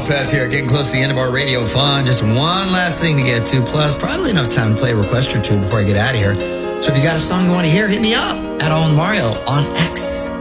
Lopez here, getting close to the end of our radio fun. Just one last thing to get to, plus probably enough time to play a request or two before I get out of here. So if you got a song you want to hear, hit me up at Owen Mario on X.